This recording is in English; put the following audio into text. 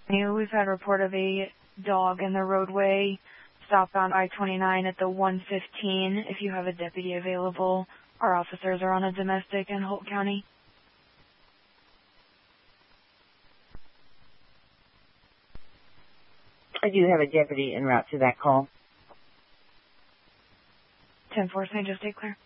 We've had a report of a dog in the roadway southbound I-29 at the 115. If you have a deputy available, our officers are on a domestic in Holt County. I do have a deputy en route to that call. 10-4, St. Joe, stay clear.